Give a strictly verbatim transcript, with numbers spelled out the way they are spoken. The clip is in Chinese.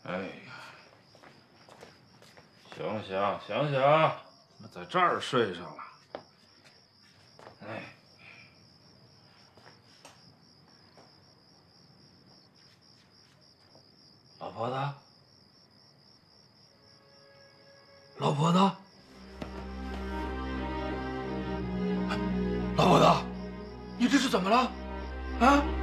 哎呀，醒醒醒醒！怎么在这儿睡上了？哎，老婆子，老婆子，老婆子，你这是怎么了？啊？